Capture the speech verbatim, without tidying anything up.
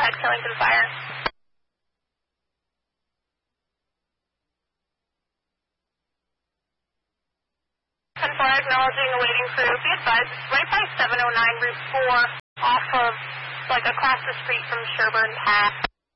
ahead, Killington Fire. ten four, acknowledging awaiting crew. Be advised, it's right by seven oh nine Route four, off of, like, across the street from Sherburne Pass.